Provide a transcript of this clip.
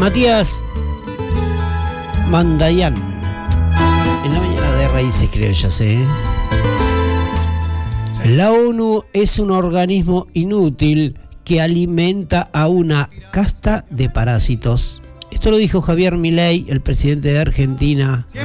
Matías Mandayán. En la mañana de Raíces Criollas, La ONU es un organismo inútil que alimenta a una casta de parásitos. Esto lo dijo Javier Milei, el presidente de Argentina.